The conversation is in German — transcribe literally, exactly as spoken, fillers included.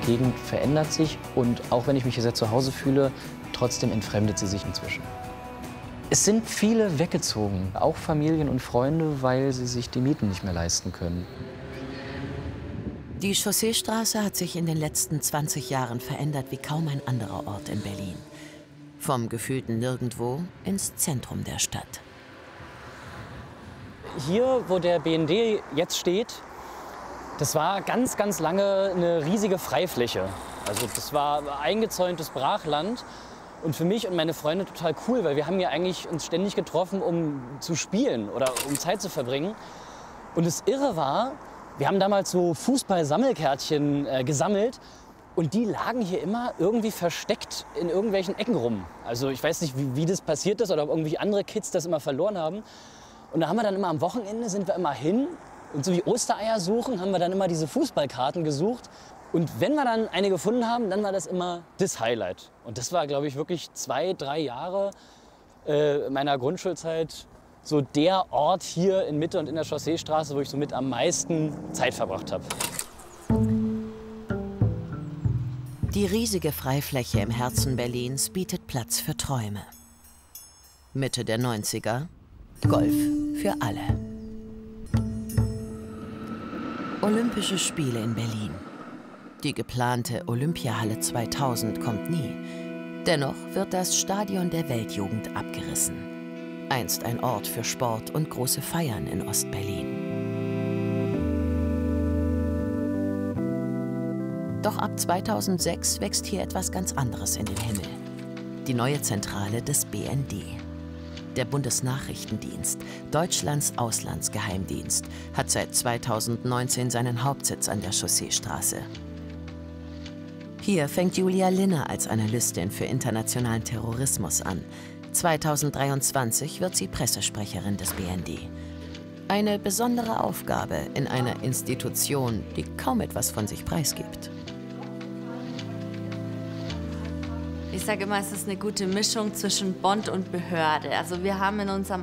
Gegend verändert sich und auch wenn ich mich hier sehr zu Hause fühle, trotzdem entfremdet sie sich inzwischen. Es sind viele weggezogen, auch Familien und Freunde, weil sie sich die Mieten nicht mehr leisten können. Die Chausseestraße hat sich in den letzten zwanzig Jahren verändert wie kaum ein anderer Ort in Berlin. Vom gefühlten Nirgendwo ins Zentrum der Stadt. Hier, wo der B N D jetzt steht, das war ganz, ganz lange eine riesige Freifläche. Also das war eingezäuntes Brachland. Und für mich und meine Freunde total cool, weil wir haben ja eigentlich uns ständig getroffen, um zu spielen oder um Zeit zu verbringen. Und das Irre war, wir haben damals so Fußball-Sammelkärtchen äh, gesammelt und die lagen hier immer irgendwie versteckt in irgendwelchen Ecken rum. Also ich weiß nicht, wie, wie das passiert ist oder ob irgendwie andere Kids das immer verloren haben. Und da haben wir dann immer am Wochenende, sind wir immer hin und so wie Ostereier suchen, haben wir dann immer diese Fußballkarten gesucht. Und wenn wir dann eine gefunden haben, dann war das immer das Highlight. Und das war, glaube ich, wirklich zwei, drei Jahre äh, meiner Grundschulzeit so der Ort hier in Mitte und in der Chausseestraße, wo ich so mit am meisten Zeit verbracht habe. Die riesige Freifläche im Herzen Berlins bietet Platz für Träume. Mitte der neunziger, Golf für alle. Olympische Spiele in Berlin. Die geplante Olympiahalle zweitausend kommt nie. Dennoch wird das Stadion der Weltjugend abgerissen. Einst ein Ort für Sport und große Feiern in Ostberlin. Doch ab zweitausendsechs wächst hier etwas ganz anderes in den Himmel. Die neue Zentrale des B N D. Der Bundesnachrichtendienst, Deutschlands Auslandsgeheimdienst, hat seit zweitausendneunzehn seinen Hauptsitz an der Chausseestraße. Hier fängt Julia Linner als Analystin für internationalen Terrorismus an. zweitausenddreiundzwanzig wird sie Pressesprecherin des B N D. Eine besondere Aufgabe in einer Institution, die kaum etwas von sich preisgibt. Ich sage immer, es ist eine gute Mischung zwischen Bond und Behörde. Also wir haben in unserem